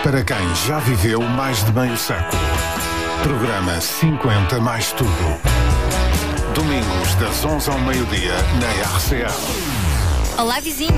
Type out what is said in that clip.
para quem já viveu mais de meio século. Programa 50 mais tudo. Domingos das 11 ao meio-dia na RCA. Olá, vizinho.